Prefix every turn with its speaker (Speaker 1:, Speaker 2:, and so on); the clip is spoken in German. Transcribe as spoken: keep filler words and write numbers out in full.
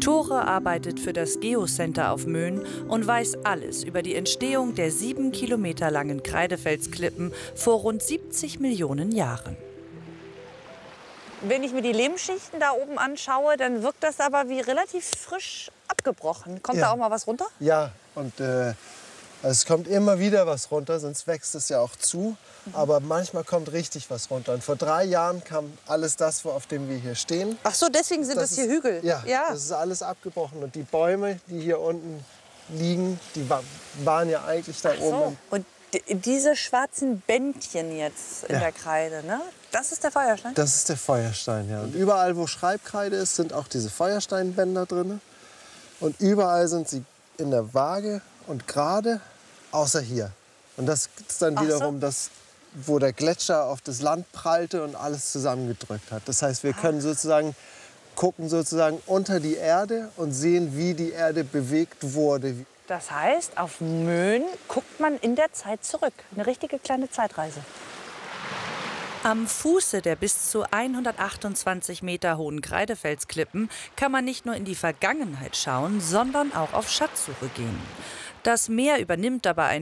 Speaker 1: Tore arbeitet für das Geocenter auf Möhn und weiß alles über die Entstehung der sieben Kilometer langen Kreidefelsklippen vor rund siebzig Millionen Jahren. Wenn ich mir die Lehmschichten da oben anschaue, dann wirkt das aber wie relativ frisch abgebrochen. Kommt
Speaker 2: Ja.
Speaker 1: da auch mal was runter?
Speaker 2: Ja, und äh, es kommt immer wieder was runter, sonst wächst es ja auch zu. Mhm. Aber manchmal kommt richtig was runter. Und vor drei Jahren kam alles das, auf dem wir hier stehen.
Speaker 1: Ach so, deswegen sind das, das hier
Speaker 2: ist,
Speaker 1: Hügel?
Speaker 2: Ja,
Speaker 1: ja,
Speaker 2: das ist alles abgebrochen. Und die Bäume, die hier unten liegen, die wa waren ja eigentlich da
Speaker 1: Ach
Speaker 2: oben.
Speaker 1: So. Und diese schwarzen Bändchen jetzt in
Speaker 2: ja.
Speaker 1: der Kreide, ne? Das ist der Feuerstein?
Speaker 2: Das ist der Feuerstein, ja. Und überall, wo Schreibkreide ist, sind auch diese Feuersteinbänder drin. Und überall sind sie in der Waage und gerade, außer hier. Und das ist dann
Speaker 1: Ach
Speaker 2: wiederum
Speaker 1: so.
Speaker 2: das, wo der Gletscher auf das Land prallte und alles zusammengedrückt hat. Das heißt, wir können sozusagen gucken sozusagen unter die Erde und sehen, wie die Erde bewegt wurde.
Speaker 1: Das heißt, auf Möhn guckt man in der Zeit zurück. Eine richtige kleine Zeitreise. Am Fuße der bis zu hundertachtundzwanzig Meter hohen Kreidefelsklippen kann man nicht nur in die Vergangenheit schauen, sondern auch auf Schatzsuche gehen. Das Meer übernimmt dabei ein